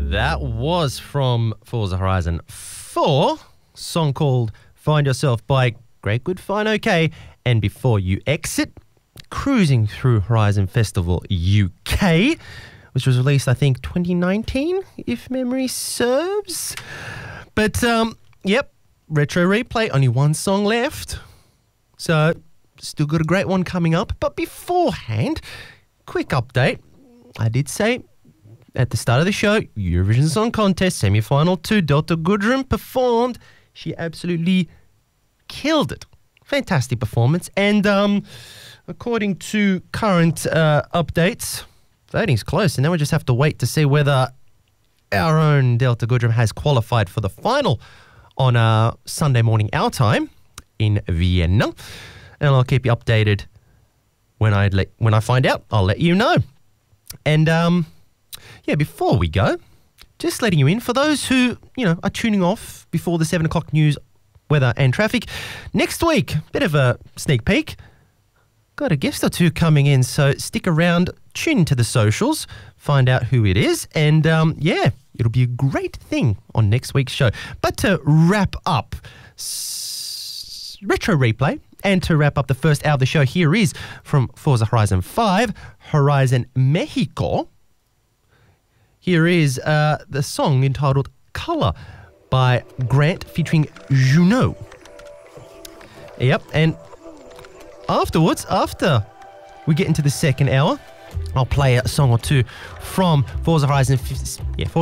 That was from Forza Horizon 4, song called Find Yourself by Great Good Fine OK. And Before You Exit, cruising through Horizon Festival UK, which was released, I think, 2019, if memory serves. But, yep, Retro Replay, only one song left. So, still got a great one coming up. But beforehand, quick update. I did say at the start of the show, Eurovision Song Contest semi-final 2, Delta Goodrem performed. She absolutely killed it. Fantastic performance. And according to current updates, voting's close, and now we just have to wait to see whether our own Delta Goodrem has qualified for the final on Sunday morning our time in Vienna. And I'll keep you updated when I find out. I'll let you know. And yeah, before we go, just letting you in, for those who, are tuning off before the 7 o'clock news, weather and traffic, next week, bit of a sneak peek, got a guest or two coming in, so stick around, tune into the socials, find out who it is, and yeah, it'll be a great thing on next week's show. But to wrap up Retro Replay, and to wrap up the first hour of the show, here is from Forza Horizon 5, Horizon Mexico. Here is the song entitled Color by Grant featuring Juno. Yep, and afterwards, after we get into the second hour, I'll play a song or two from Forza Horizon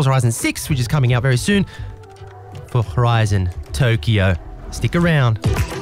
6, which is coming out very soon, for Horizon Tokyo. Stick around.